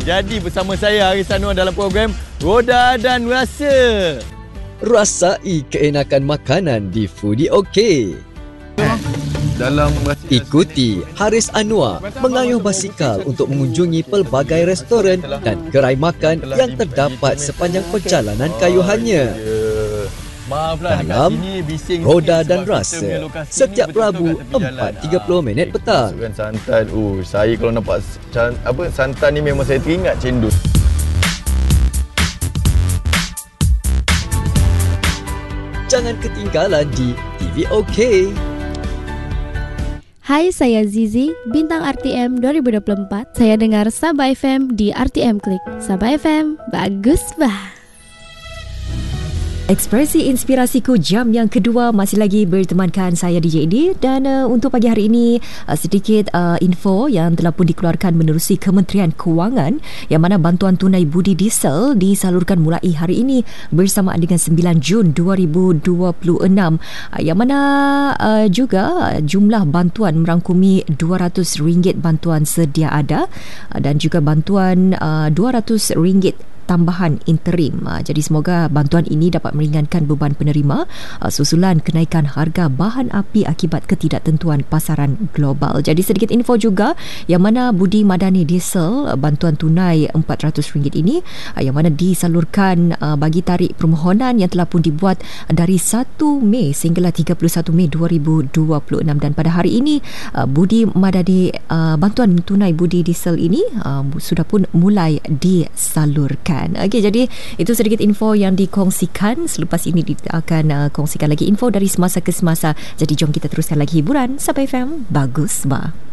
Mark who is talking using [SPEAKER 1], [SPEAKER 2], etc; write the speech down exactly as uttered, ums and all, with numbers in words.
[SPEAKER 1] Jadi bersama saya Haris Anwar dalam program Roda dan Rasa.
[SPEAKER 2] Rasai keenakan makanan di Foodie OK.
[SPEAKER 1] Dalam
[SPEAKER 2] Ikuti Haris Anwar mengayuh basikal untuk mengunjungi pelbagai restoran dan gerai makan yang terdapat sepanjang perjalanan kayuhannya.
[SPEAKER 1] Maaflah,
[SPEAKER 2] dalam Roda dan Rasa setiap Rabu
[SPEAKER 1] lah.
[SPEAKER 2] empat tiga puluh minit petang.
[SPEAKER 1] Masukkan santan. Oh, saya kalau nampak can, apa santan ni memang saya teringat cendol.
[SPEAKER 2] Jangan ketinggalan di T V OK.
[SPEAKER 3] Hai, saya Zizi, bintang R T M dua ribu dua puluh empat. Saya dengar Sabah F M di R T M Klik. Sabah F M, bagus bah.
[SPEAKER 4] Ekspresi Inspirasiku jam yang kedua masih lagi bertemankan saya D J Edi, dan uh, untuk pagi hari ini uh, sedikit uh, info yang telah pun dikeluarkan menerusi Kementerian Kewangan, yang mana bantuan tunai budi diesel disalurkan mulai hari ini bersamaan dengan sembilan Jun dua ribu dua puluh enam, uh, yang mana uh, juga jumlah bantuan merangkumi dua ratus ringgit bantuan sedia ada, uh, dan juga bantuan uh, dua ratus ringgit tambahan interim. Jadi semoga bantuan ini dapat meringankan beban penerima susulan kenaikan harga bahan api akibat ketidaktentuan pasaran global. Jadi sedikit info juga, yang mana budi madani diesel bantuan tunai empat ratus ringgit ini, yang mana disalurkan bagi tarik permohonan yang telah pun dibuat dari satu Mei sehinggalah tiga puluh satu Mei dua ribu dua puluh enam, dan pada hari ini budi madani bantuan tunai budi diesel ini sudah pun mulai disalurkan. Okey, jadi itu sedikit info yang dikongsikan. Selepas ini kita akan uh, kongsikan lagi info dari semasa ke semasa. Jadi jom kita teruskan lagi hiburan. Sabah F M, bagus bah.